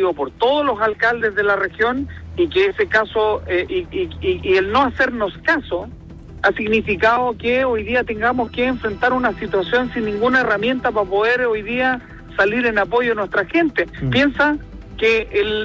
conocido por todos los alcaldes de la región, y que ese caso y el no hacernos caso ha significado que hoy día tengamos que enfrentar una situación sin ninguna herramienta para poder hoy día salir en apoyo de nuestra gente. Piensa que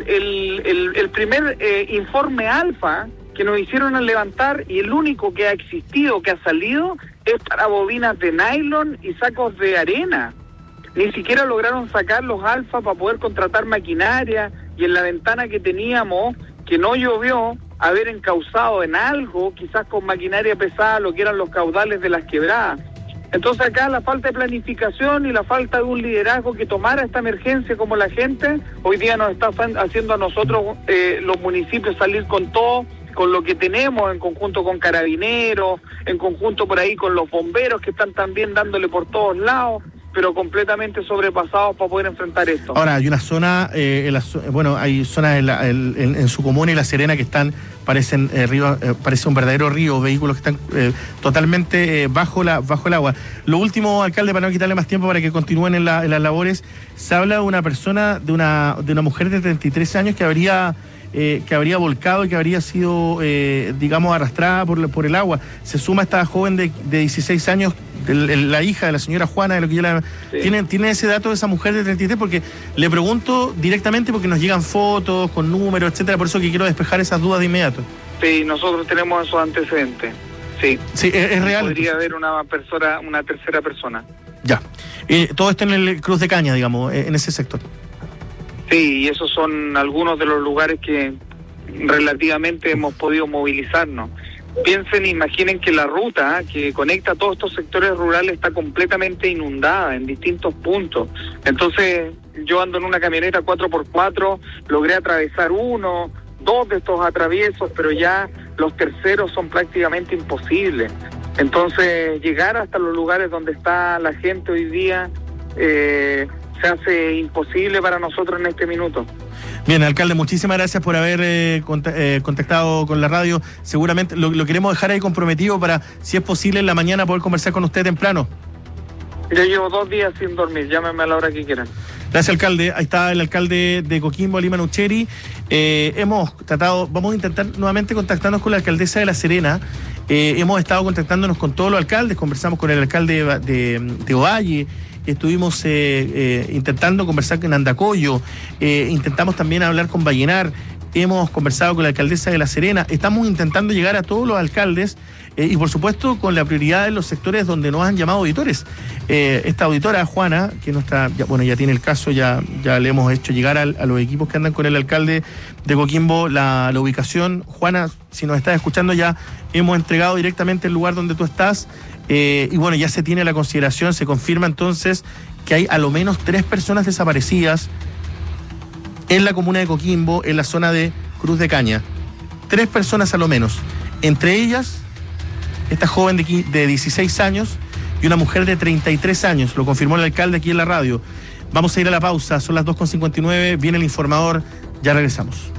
el primer informe alfa que nos hicieron levantar, y el único que ha existido, que ha salido, es para bobinas de nylon y sacos de arena. Ni siquiera lograron sacar los alfa para poder contratar maquinaria, y en la ventana que teníamos, que no llovió, haber encauzado en algo, quizás con maquinaria pesada, lo que eran los caudales de las quebradas. Entonces acá la falta de planificación y la falta de un liderazgo que tomara esta emergencia como la gente, hoy día nos está haciendo a nosotros, los municipios, salir con todo, con lo que tenemos, en conjunto con Carabineros, en conjunto por ahí con los bomberos, que están también dándole por todos lados, pero completamente sobrepasados para poder enfrentar esto. Ahora, hay una zona, hay zonas en su comuna y La Serena que están, parece un verdadero río, vehículos que están totalmente bajo el agua. Lo último, alcalde, para no quitarle más tiempo para que continúen en las labores, se habla de una persona, de una mujer de 33 años que habría volcado y que habría sido, arrastrada por el agua. Se suma esta joven de 16 años, la hija de la señora Juana, de lo que yo la... Sí. ¿Tiene ese dato de esa mujer de 33? Porque le pregunto directamente porque nos llegan fotos con números, etcétera, por eso que quiero despejar esas dudas de inmediato. Sí, nosotros tenemos esos antecedentes. Sí, es real. Podría haber una tercera persona. Ya. Todo esto en el Cruz de Caña, digamos, en ese sector. Sí, y esos son algunos de los lugares que relativamente hemos podido movilizarnos. Imaginen que la ruta que conecta todos estos sectores rurales está completamente inundada en distintos puntos. Entonces, yo ando en una camioneta 4x4, logré atravesar 1, 2 de estos atraviesos, pero ya los terceros son prácticamente imposibles. Entonces, llegar hasta los lugares donde está la gente hoy día se hace imposible para nosotros en este minuto. Bien, alcalde, muchísimas gracias por haber contactado con la radio. Seguramente lo queremos dejar ahí comprometido para, si es posible, en la mañana poder conversar con usted temprano. Yo llevo 2 días sin dormir, llámeme a la hora que quieran. Gracias, alcalde. Ahí está el alcalde de Coquimbo, Lima Nucheri. Vamos a intentar nuevamente contactarnos con la alcaldesa de La Serena. Hemos estado contactándonos con todos los alcaldes, conversamos con el alcalde de Ovalle, estuvimos intentando conversar con Andacollo, intentamos también hablar con Vallenar, hemos conversado con la alcaldesa de La Serena, estamos intentando llegar a todos los alcaldes y por supuesto con la prioridad en los sectores donde nos han llamado auditores. Esta auditora, Juana, que ya tiene el caso, ya le hemos hecho llegar a los equipos que andan con el alcalde de Coquimbo la ubicación. Juana, si nos estás escuchando, ya hemos entregado directamente el lugar donde tú estás. Ya se tiene la consideración, se confirma entonces que hay a lo menos 3 personas desaparecidas en la comuna de Coquimbo, en la zona de Cruz de Caña. 3 personas a lo menos. Entre ellas, esta joven de 16 años y una mujer de 33 años. Lo confirmó el alcalde aquí en la radio. Vamos a ir a la pausa, son las 2:59, viene el informador, ya regresamos.